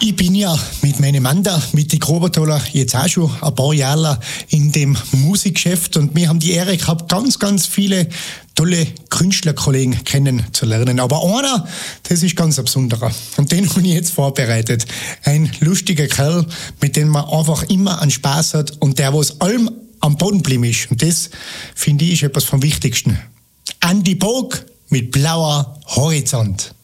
Ich bin ja mit meinem Mann da, mit die Grobertaler, jetzt auch schon ein paar Jahre in dem Musikgeschäft und wir haben die Ehre gehabt, ganz viele tolle Künstlerkollegen kennenzulernen. Aber einer, das ist ganz ein besonderer. Und den habe ich jetzt vorbereitet. Ein lustiger Kerl, mit dem man einfach immer einen Spaß hat und der, was allem am Boden geblieben ist. Und das, finde ich, ist etwas vom Wichtigsten. Andi Bog mit Blauer Horizont.